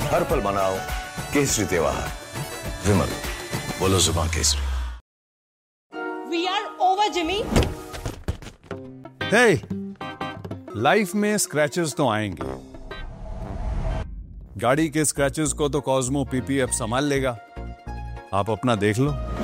हर पल मनाओ केसरी त्योहार। विमल, बोलो जुबान Kesari. We are over, Jimmy. Hey, life में स्क्रैचेस तो आएंगे। गाड़ी के स्क्रैचेस को तो कॉस्मो पीपीएफ संभाल लेगा। आप अपना देख लो।